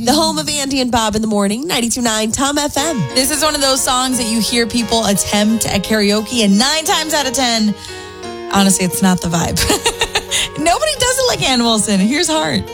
The home of Andy and Bob in the morning, 92.9 Tom FM. This is one of those songs that you hear people attempt at karaoke, and 9 times out of 10, honestly, it's not the vibe. Nobody does it like Ann Wilson. Here's Heart.